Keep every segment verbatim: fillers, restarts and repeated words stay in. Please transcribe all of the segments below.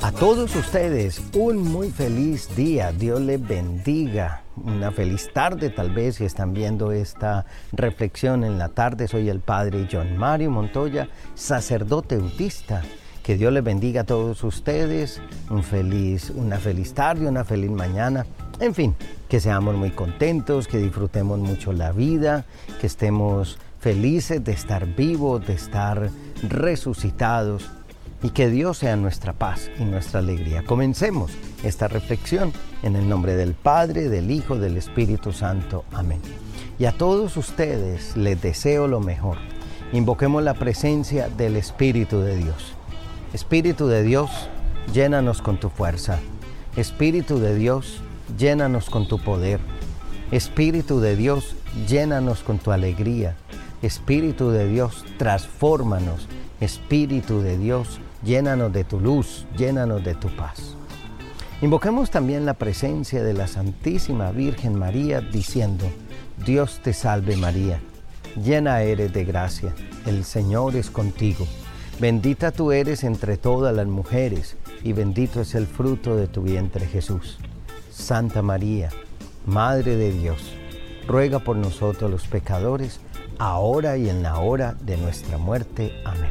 A todos ustedes, un muy feliz día. Dios les bendiga. Una feliz tarde, tal vez, si están viendo esta reflexión en la tarde. Soy el padre John Mario Montoya, sacerdote autista. Que Dios les bendiga a todos ustedes. Un feliz, una feliz tarde, una feliz mañana. En fin, que seamos muy contentos, que disfrutemos mucho la vida, que estemos felices de estar vivos, de estar resucitados. Y que Dios sea nuestra paz y nuestra alegría. Comencemos esta reflexión en el nombre del Padre, del Hijo, del Espíritu Santo. Amén. Y a todos ustedes les deseo lo mejor. Invoquemos la presencia del Espíritu de Dios. Espíritu de Dios, llénanos con tu fuerza. Espíritu de Dios, llénanos con tu poder. Espíritu de Dios, llénanos con tu alegría. Espíritu de Dios, transfórmanos. Espíritu de Dios, llénanos de tu luz, llénanos de tu paz. Invoquemos también la presencia de la Santísima Virgen María, diciendo: Dios te salve María, llena eres de gracia, el Señor es contigo. Bendita tú eres entre todas las mujeres, y bendito es el fruto de tu vientre Jesús. Santa María, Madre de Dios, ruega por nosotros los pecadores, ahora y en la hora de nuestra muerte. Amén.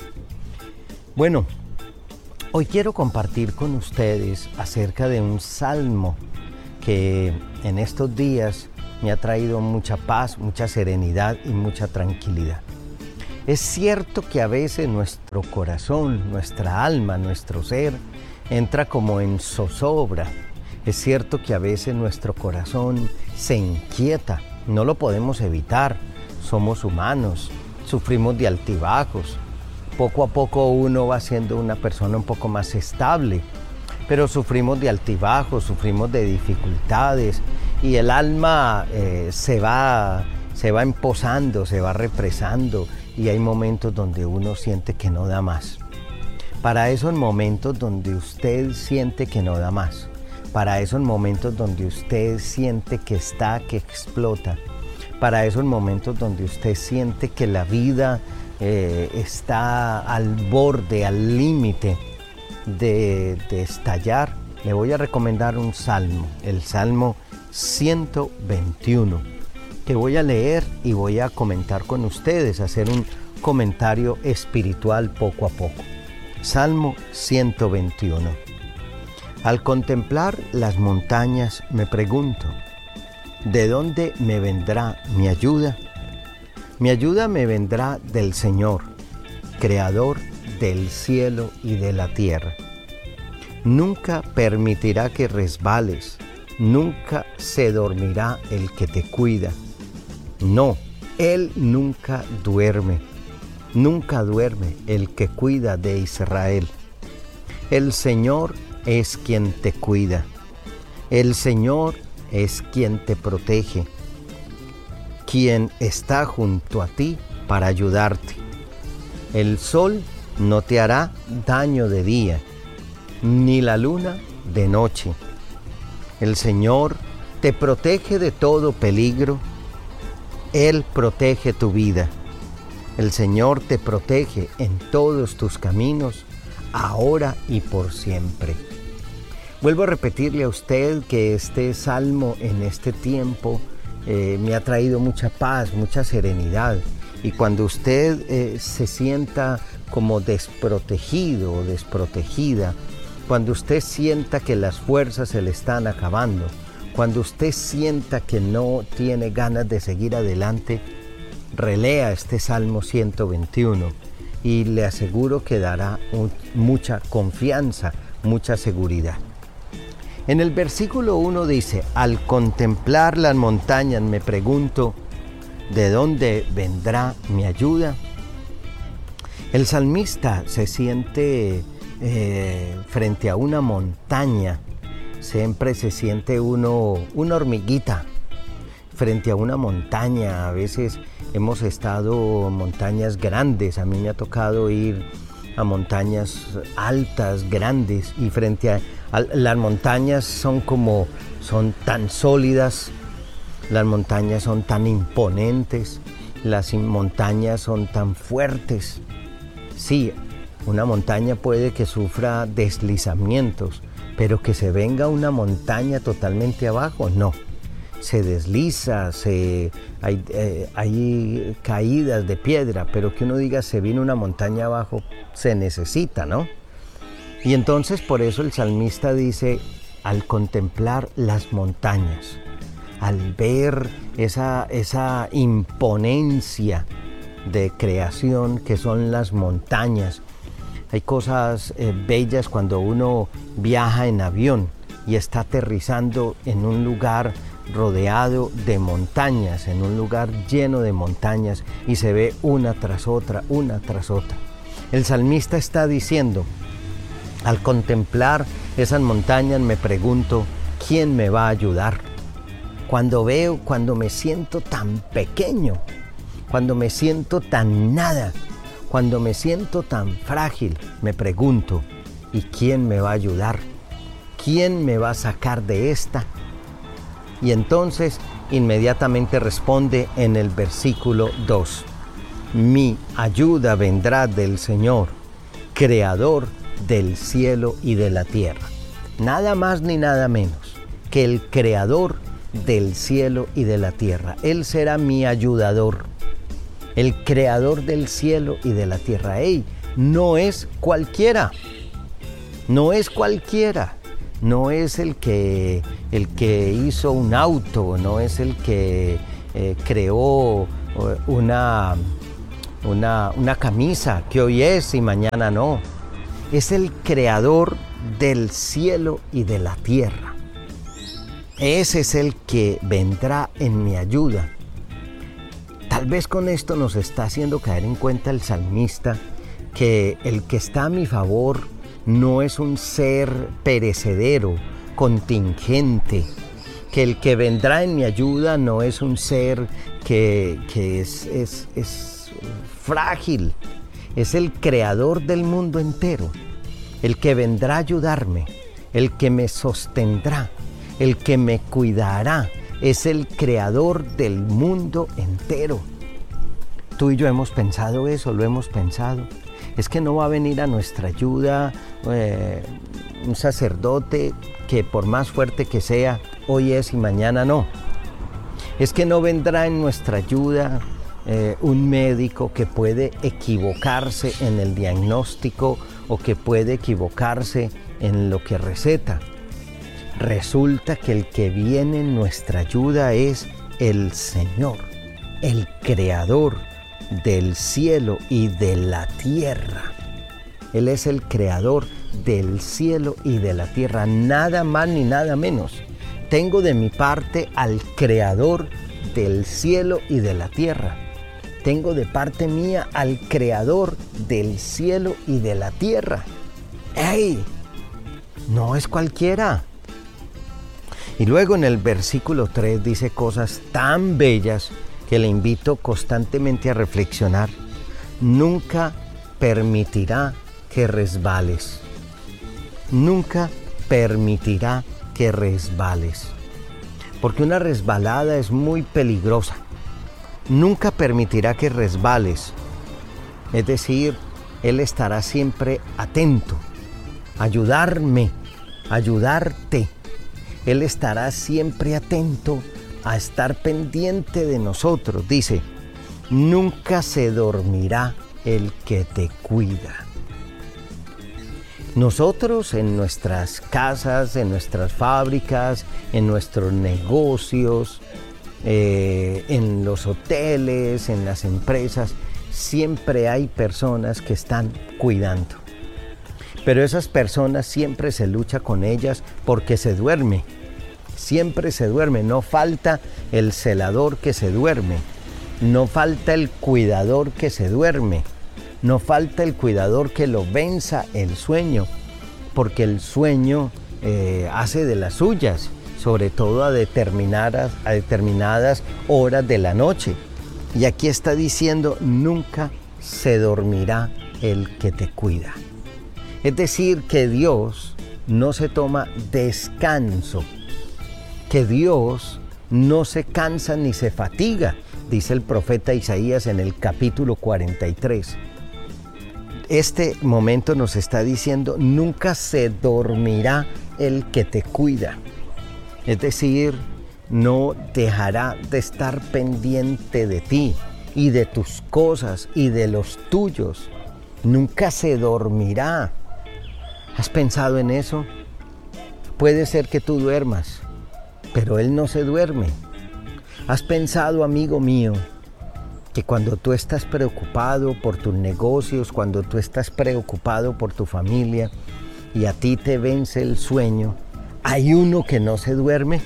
Bueno, hoy quiero compartir con ustedes acerca de un salmo que en estos días me ha traído mucha paz, mucha serenidad y mucha tranquilidad. Es cierto que a veces nuestro corazón, nuestra alma, nuestro ser entra como en zozobra. Es cierto que a veces nuestro corazón se inquieta, no lo podemos evitar. Somos humanos, sufrimos de altibajos. Poco a poco uno va siendo una persona un poco más estable, pero sufrimos de altibajos, sufrimos de dificultades y el alma eh, se va, se va emposando, se va represando y hay momentos donde uno siente que no da más. Para esos momentos donde usted siente que no da más, para esos momentos donde usted siente que está, que explota, para esos momentos donde usted siente que la vida eh, está al borde, al límite de, de estallar, le voy a recomendar un salmo, el Salmo ciento veintiuno, que voy a leer y voy a comentar con ustedes, hacer un comentario espiritual poco a poco. Salmo ciento veintiuno. Al contemplar las montañas me pregunto: ¿de dónde me vendrá mi ayuda? Mi ayuda me vendrá del Señor, creador del cielo y de la tierra. Nunca permitirá que resbales, nunca se dormirá el que te cuida. No, Él nunca duerme, nunca duerme el que cuida de Israel. El Señor es quien te cuida, el Señor es quien te protege, quien está junto a ti para ayudarte. El sol no te hará daño de día, ni la luna de noche. El Señor te protege de todo peligro. Él protege tu vida. El Señor te protege en todos tus caminos, ahora y por siempre. Vuelvo a repetirle a usted que este salmo en este tiempo eh, me ha traído mucha paz, mucha serenidad. Y cuando usted eh, se sienta como desprotegido o desprotegida, cuando usted sienta que las fuerzas se le están acabando, cuando usted sienta que no tiene ganas de seguir adelante, relea este Salmo ciento veintiuno y le aseguro que dará un, mucha confianza, mucha seguridad. En el versículo uno dice: al contemplar las montañas me pregunto, ¿de dónde vendrá mi ayuda? El salmista se siente eh, frente a una montaña, siempre se siente uno una hormiguita frente a una montaña. A veces hemos estado en montañas grandes, a mí me ha tocado ir a montañas altas, grandes, y frente a, a las montañas son como, son tan sólidas, las montañas son tan imponentes, las montañas son tan fuertes. Sí, Una montaña puede que sufra deslizamientos, pero que se venga una montaña totalmente abajo, no. Se desliza, se, hay, eh, hay caídas de piedra, pero que uno diga se vino una montaña abajo, se necesita, ¿no? Y entonces por eso el salmista dice, al contemplar las montañas, al ver esa, esa imponencia de creación que son las montañas. Hay cosas eh, bellas cuando uno viaja en avión y está aterrizando en un lugar rodeado de montañas, en un lugar lleno de montañas, y se ve una tras otra, una tras otra. El salmista está diciendo, al contemplar esas montañas me pregunto, ¿quién me va a ayudar? Cuando veo, cuando me siento tan pequeño, cuando me siento tan nada, cuando me siento tan frágil, me pregunto, ¿y quién me va a ayudar? ¿Quién me va a sacar de esta? Y entonces inmediatamente responde en el versículo dos, mi ayuda vendrá del Señor, creador del cielo y de la tierra. Nada más ni nada menos que el creador del cielo y de la tierra. Él será mi ayudador, el creador del cielo y de la tierra. Ey, no es cualquiera, no es cualquiera. No es el que, el que hizo un auto, no es el que eh, creó una, una, una camisa que hoy es y mañana no. Es el creador del cielo y de la tierra. Ese es el que vendrá en mi ayuda. Tal vez con esto nos está haciendo caer en cuenta el salmista que el que está a mi favor no es un ser perecedero, contingente, que el que vendrá en mi ayuda no es un ser que, que es, es, es frágil, es el creador del mundo entero, el que vendrá a ayudarme, el que me sostendrá, el que me cuidará, es el creador del mundo entero. Tú y yo hemos pensado eso, lo hemos pensado. Es que no va a venir a nuestra ayuda eh, un sacerdote que por más fuerte que sea, hoy es y mañana no. Es que no vendrá en nuestra ayuda eh, un médico que puede equivocarse en el diagnóstico o que puede equivocarse en lo que receta. Resulta que el que viene en nuestra ayuda es el Señor, el Creador del cielo y de la tierra. Él es el creador del cielo y de la tierra, nada más ni nada menos. Tengo de mi parte al creador del cielo y de la tierra. Tengo de parte mía al creador del cielo y de la tierra. ¡Ey! No es cualquiera. Y luego en el versículo tres dice cosas tan bellas que le invito constantemente a reflexionar. Nunca permitirá que resbales. Nunca permitirá que resbales. Porque una resbalada es muy peligrosa. Nunca permitirá que resbales. Es decir, Él estará siempre atento, a ayudarme, a ayudarte. Él estará siempre atento a estar pendiente de nosotros. Dice, nunca se dormirá el que te cuida. Nosotros en nuestras casas, en nuestras fábricas, en nuestros negocios, eh, en los hoteles, en las empresas, siempre hay personas que están cuidando. Pero esas personas siempre se lucha con ellas porque se duerme. Siempre se duerme, no falta el celador que se duerme, no falta el cuidador que se duerme, no falta el cuidador que lo venza el sueño, porque el sueño eh, hace de las suyas, sobre todo a determinadas, a determinadas horas de la noche. Y aquí está diciendo, nunca se dormirá el que te cuida. Es decir, que Dios no se toma descanso, que Dios no se cansa ni se fatiga, dice el profeta Isaías en el capítulo cuarenta y tres. este momento nos está diciendo, nunca se dormirá el que te cuida. Es decir, no dejará de estar pendiente de ti y de tus cosas y de los tuyos. Nunca se dormirá. ¿Has pensado en eso? Puede ser que tú duermas, pero Él no se duerme. ¿Has pensado, amigo mío, que cuando tú estás preocupado por tus negocios, cuando tú estás preocupado por tu familia y a ti te vence el sueño, hay uno que no se duerme?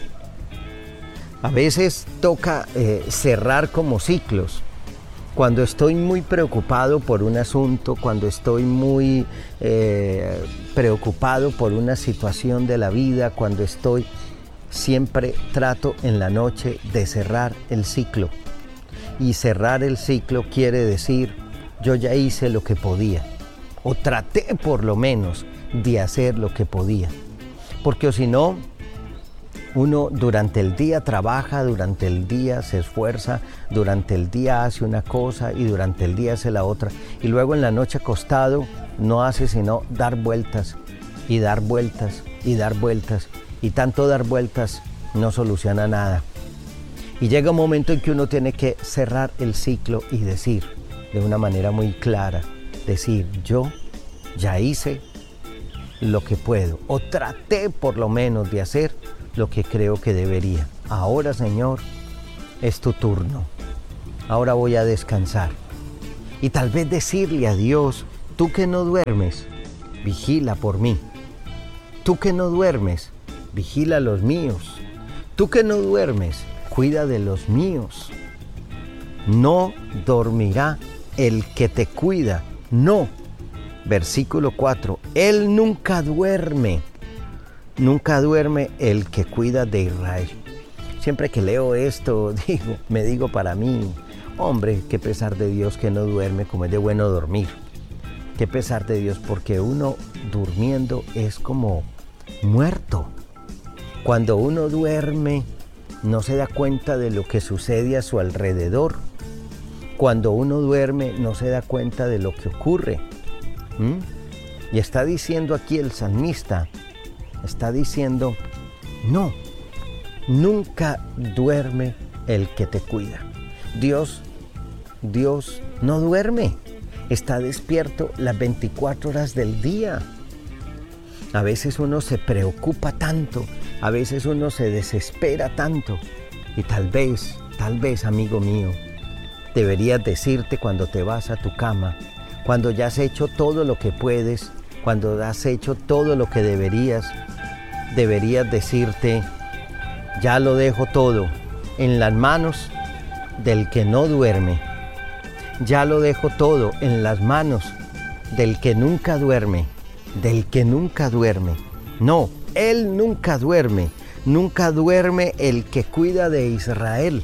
A veces toca eh, cerrar como ciclos. Cuando estoy muy preocupado por un asunto, cuando estoy muy eh, preocupado por una situación de la vida, cuando estoy, siempre trato en la noche de cerrar el ciclo. Y cerrar el ciclo quiere decir, yo ya hice lo que podía, o traté por lo menos de hacer lo que podía. Porque si no, uno durante el día trabaja, durante el día se esfuerza, durante el día hace una cosa y durante el día hace la otra. Y luego en la noche acostado no hace sino dar vueltas y dar vueltas y dar vueltas. Y tanto dar vueltas no soluciona nada. Y llega un momento en que uno tiene que cerrar el ciclo y decir de una manera muy clara, decir, yo ya hice lo que puedo, o traté por lo menos de hacer lo que creo que debería. Ahora, Señor, es tu turno. Ahora voy a descansar. Y tal vez decirle a Dios, tú que no duermes, vigila por mí. Tú que no duermes, vigila a los míos. Tú que no duermes, cuida de los míos. No dormirá el que te cuida. No. Versículo cuatro. Él nunca duerme. Nunca duerme el que cuida de Israel. Siempre que leo esto, digo, me digo para mí, hombre, qué pesar de Dios que no duerme, como es de bueno dormir. Qué pesar de Dios, porque uno durmiendo es como muerto. Cuando uno duerme, no se da cuenta de lo que sucede a su alrededor. Cuando uno duerme, no se da cuenta de lo que ocurre. ¿Mm? Y está diciendo aquí el salmista, está diciendo, no, nunca duerme el que te cuida. Dios, Dios no duerme, está despierto las veinticuatro horas del día. A veces uno se preocupa tanto, a veces uno se desespera tanto. Y tal vez, tal vez, amigo mío, deberías decirte cuando te vas a tu cama, cuando ya has hecho todo lo que puedes, cuando has hecho todo lo que deberías, deberías decirte, ya lo dejo todo en las manos del que no duerme. Ya lo dejo todo en las manos del que nunca duerme, del que nunca duerme. No, Él nunca duerme, nunca duerme el que cuida de Israel.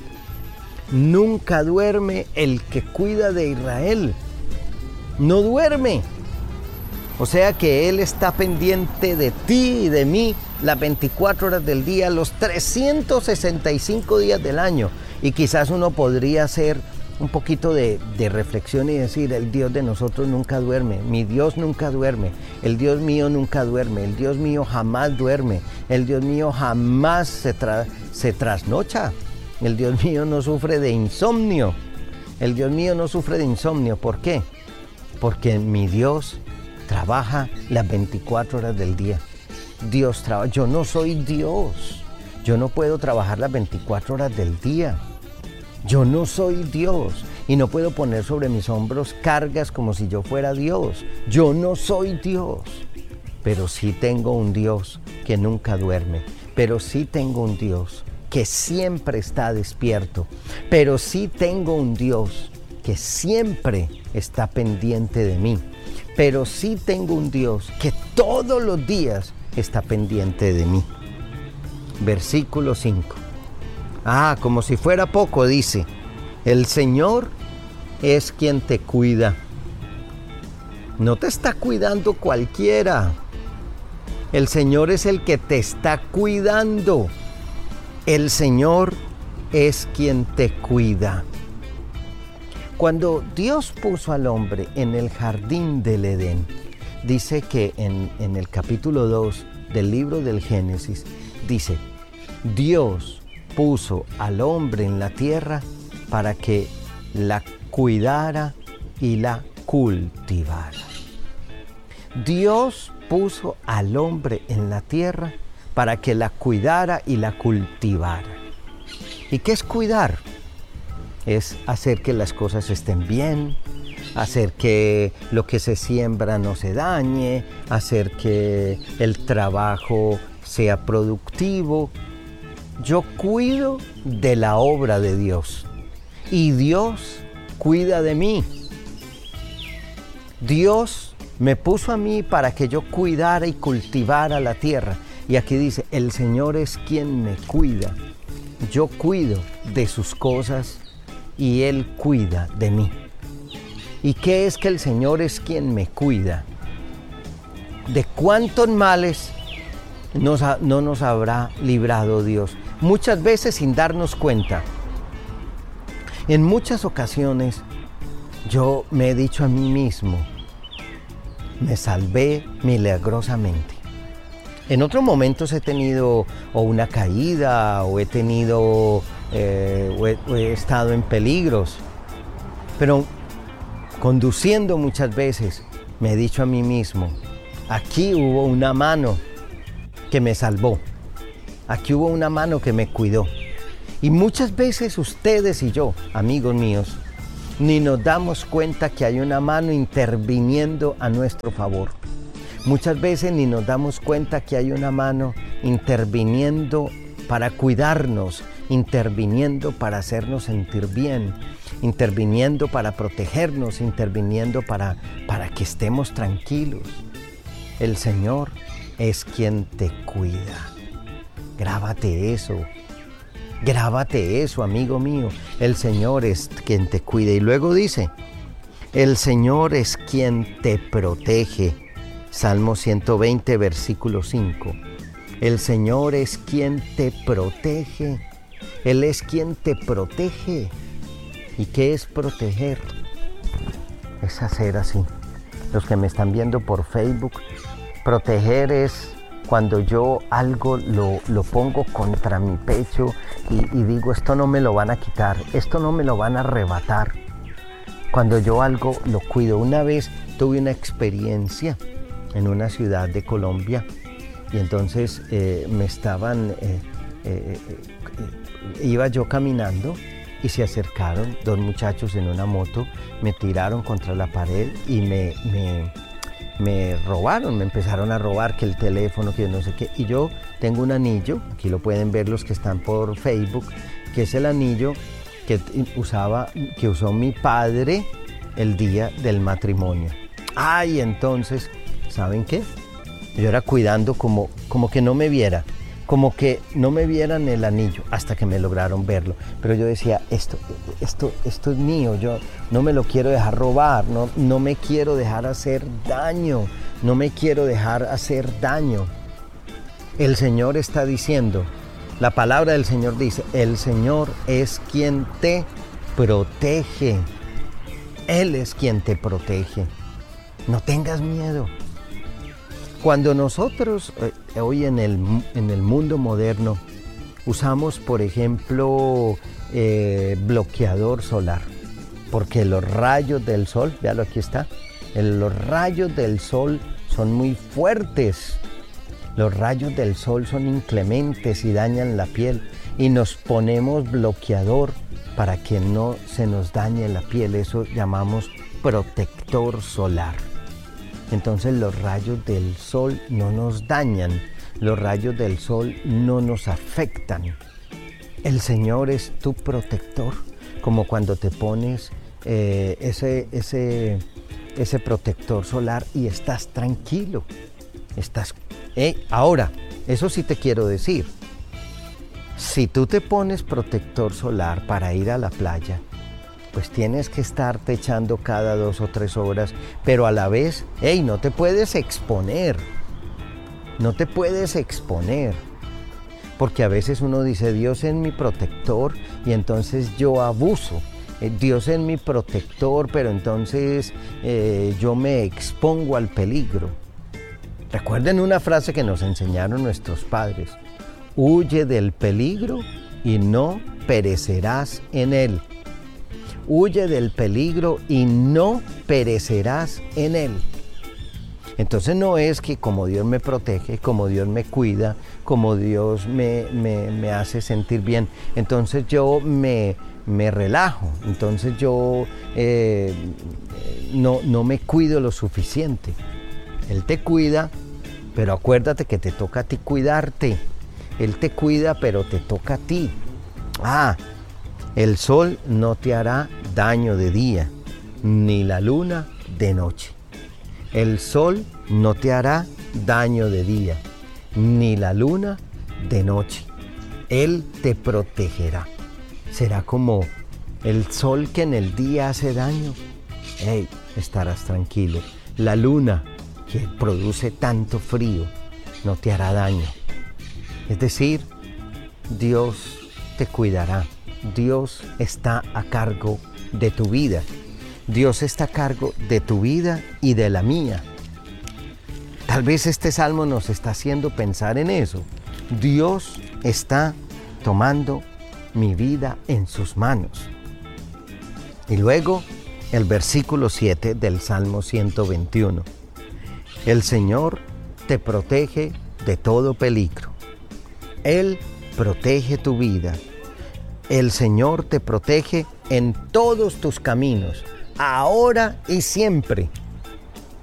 Nunca duerme el que cuida de Israel. No duerme. O sea que Él está pendiente de ti y de mí las veinticuatro horas del día, los trescientos sesenta y cinco días del año. Y quizás uno podría hacer un poquito de, de reflexión y decir, el Dios de nosotros nunca duerme, mi Dios nunca duerme, el Dios mío nunca duerme, el Dios mío jamás duerme, el Dios mío jamás se, tra- se trasnocha, el Dios mío no sufre de insomnio, el Dios mío no sufre de insomnio. ¿Por qué? Porque mi Dios trabaja las veinticuatro horas del día. Dios trabaja. Yo no soy Dios. Yo no puedo trabajar las veinticuatro horas del día. Yo no soy Dios y no puedo poner sobre mis hombros cargas como si yo fuera Dios. Yo no soy Dios. Pero sí tengo un Dios que nunca duerme. Pero sí tengo un Dios que siempre está despierto. Pero sí tengo un Dios que siempre está pendiente de mí. Pero sí tengo un Dios que todos los días está pendiente de mí. Versículo cinco. Ah, como si fuera poco, dice, el Señor es quien te cuida. No te está cuidando cualquiera. El Señor es el que te está cuidando. El Señor es quien te cuida. Cuando Dios puso al hombre en el jardín del Edén, dice que en, en el capítulo dos del libro del Génesis, dice, Dios puso al hombre en la tierra para que la cuidara y la cultivara. Dios puso al hombre en la tierra para que la cuidara y la cultivara. ¿Y qué es cuidar? Es hacer que las cosas estén bien, hacer que lo que se siembra no se dañe, hacer que el trabajo sea productivo. Yo cuido de la obra de Dios y Dios cuida de mí. Dios me puso a mí para que yo cuidara y cultivara la tierra. Y aquí dice, el Señor es quien me cuida. Yo cuido de sus cosas y Él cuida de mí. ¿Y qué es que el Señor es quien me cuida? ¿De cuántos males nos ha, no nos habrá librado Dios? Muchas veces sin darnos cuenta. En muchas ocasiones yo me he dicho a mí mismo, me salvé milagrosamente. En otros momentos he tenido o una caída o he tenido eh, o, he, o he estado en peligros, pero conduciendo muchas veces me he dicho a mí mismo, aquí hubo una mano que me salvó, aquí hubo una mano que me cuidó. Y muchas veces ustedes y yo, amigos míos, ni nos damos cuenta que hay una mano interviniendo a nuestro favor. Muchas veces ni nos damos cuenta que hay una mano interviniendo para cuidarnos, interviniendo para hacernos sentir bien, interviniendo para protegernos, interviniendo para, para que estemos tranquilos. El Señor es quien te cuida. Grábate eso. Grábate eso, amigo mío. El Señor es quien te cuida. Y luego dice, el Señor es quien te protege. Salmo ciento veinte, versículo cinco. El Señor es quien te protege. Él es quien te protege. ¿Y qué es proteger? Es hacer así. Los que me están viendo por Facebook, proteger es cuando yo algo lo, lo pongo contra mi pecho y, y digo, esto no me lo van a quitar, esto no me lo van a arrebatar. Cuando yo algo lo cuido. Una vez tuve una experiencia en una ciudad de Colombia y entonces eh, me estaban, eh, eh, eh, iba yo caminando y se acercaron dos muchachos en una moto, me tiraron contra la pared y me, me, me robaron, me empezaron a robar que el teléfono, que no sé qué. Y yo tengo un anillo, aquí lo pueden ver los que están por Facebook, que es el anillo que usaba, que usó mi padre el día del matrimonio. Ay, entonces, ¿saben qué? Yo era cuidando como, como que no me viera, como que no me vieran el anillo hasta que me lograron verlo. Pero yo decía, esto, esto, esto es mío, yo no me lo quiero dejar robar, no, no me quiero dejar hacer daño, no me quiero dejar hacer daño. El Señor está diciendo, la palabra del Señor dice, el Señor es quien te protege. Él es quien te protege. No tengas miedo. Cuando nosotros eh, hoy en el, en el mundo moderno usamos, por ejemplo, eh, bloqueador solar, porque los rayos del sol, véalo aquí está, el, los rayos del sol son muy fuertes, los rayos del sol son inclementes y dañan la piel y nos ponemos bloqueador para que no se nos dañe la piel, eso llamamos protector solar. Entonces los rayos del sol no nos dañan, los rayos del sol no nos afectan. El Señor es tu protector, como cuando te pones eh, ese, ese, ese protector solar y estás tranquilo. Estás, eh, ahora, eso sí te quiero decir, si tú te pones protector solar para ir a la playa, pues tienes que estarte echando cada dos o tres horas, pero a la vez, hey, no te puedes exponer, no te puedes exponer, porque a veces uno dice, Dios es mi protector, y entonces yo abuso, eh, Dios es mi protector, pero entonces eh, yo me expongo al peligro. Recuerden una frase que nos enseñaron nuestros padres: huye del peligro y no perecerás en él. Huye del peligro y no perecerás en él. Entonces no es que como Dios me protege, como Dios me cuida, como Dios me, me, me hace sentir bien, entonces yo me, me relajo, entonces yo eh, no, no me cuido lo suficiente. Él te cuida, pero acuérdate que te toca a ti cuidarte. Él te cuida, pero te toca a ti. Ah, el sol no te hará daño de día, ni la luna de noche. El sol no te hará daño de día, ni la luna de noche. Él te protegerá. Será como el sol que en el día hace daño. Hey, estarás tranquilo. La luna que produce tanto frío no te hará daño. Es decir, Dios te cuidará. Dios está a cargo de tu vida. Dios está a cargo de tu vida y de la mía. Tal vez este salmo nos está haciendo pensar en eso. Dios está tomando mi vida en sus manos. Y luego el versículo siete del Salmo ciento veintiuno. El Señor te protege de todo peligro. Él protege tu vida. El Señor te protege en todos tus caminos, ahora y siempre.